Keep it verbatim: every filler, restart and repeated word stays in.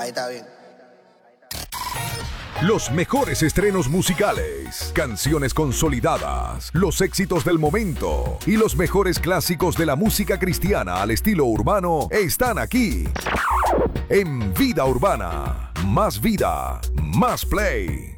ahí está bien. Los mejores estrenos musicales, canciones consolidadas, los éxitos del momento y los mejores clásicos de la música cristiana al estilo urbano están aquí. En Vida Urbana, más vida, más play.